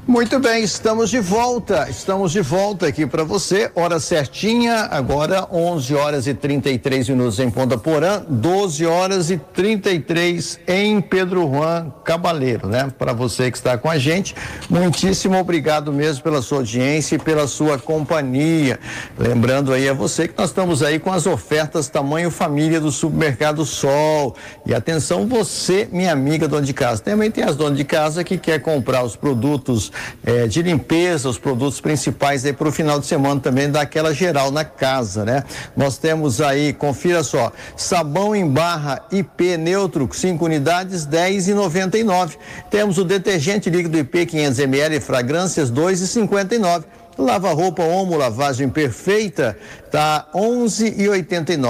Muito bem, estamos de volta aqui para você, hora certinha, agora 11h33 em Ponta Porã, 12h33 em Pedro Juan Cabaleiro, né? Para você que está com a gente, muitíssimo obrigado mesmo pela sua audiência e pela sua companhia. Lembrando aí a você que nós estamos aí com as ofertas tamanho família do Supermercado Sol. E atenção você, minha amiga dona de casa, também tem as donas de casa que quer comprar os produtos de limpeza, os produtos principais aí para o final de semana também, daquela geral na casa, né? Nós temos aí, confira só, sabão em barra IP neutro, 5 unidades, R$10,99. Temos o detergente líquido IP 500 ml, fragrâncias, R$2,59. Lava-roupa Omo, lavagem perfeita, tá R$11,89.